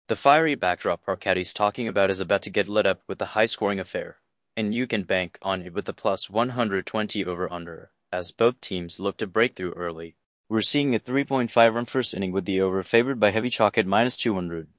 The fiery backdrop Arcadi's talking about is about to get lit up with a high-scoring affair, and you can bank on it with a plus 120 over-under, as both teams look to break through early. We're seeing a 3.5 run first inning with the over favored by heavy chalk at minus 200.